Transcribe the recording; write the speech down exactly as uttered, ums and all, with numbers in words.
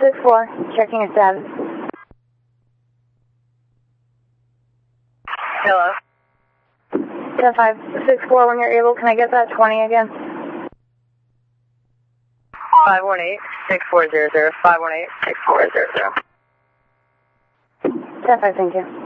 six four, checking your status. Hello? ten five six four, when you're able, can I get that twenty again? five one eight, six four zero zero, five one eight, six four zero zero. ten five, thank you.